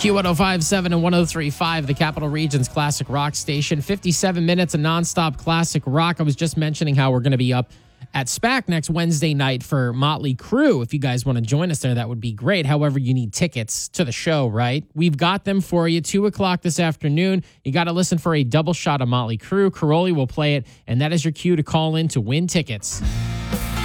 Q1057 and 1035, the Capital Region's classic rock station. 57 minutes of nonstop classic rock. I was just mentioning how we're going to be up at SPAC next Wednesday night for Motley Crue. If you guys want to join us there, that would be great. However, you need tickets to the show, right? We've got them for you. 2 o'clock this afternoon. You got to listen for a double shot of Motley Crue. Caroli will play it, and that is your cue to call in to win tickets.